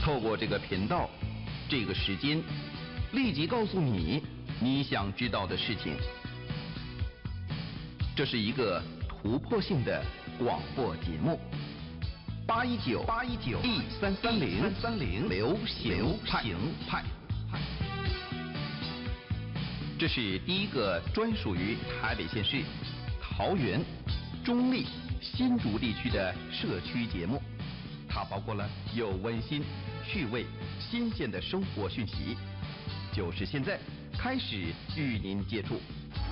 透过这个频道，这个时间，立即告诉你你想知道的事情。这是一个突破性的广播节目。8191330流行派。这是第一个专属于台北县市、桃园、中立、新竹地区的社区节目。它包括了有温馨、趣味、新鲜的生活讯息。就是现在开始与您接触。